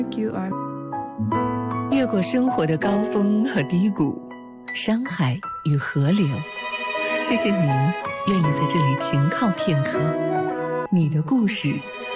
越过生活的高峰和低谷，山海与河流。谢谢你愿意在这里停靠片刻，你的故事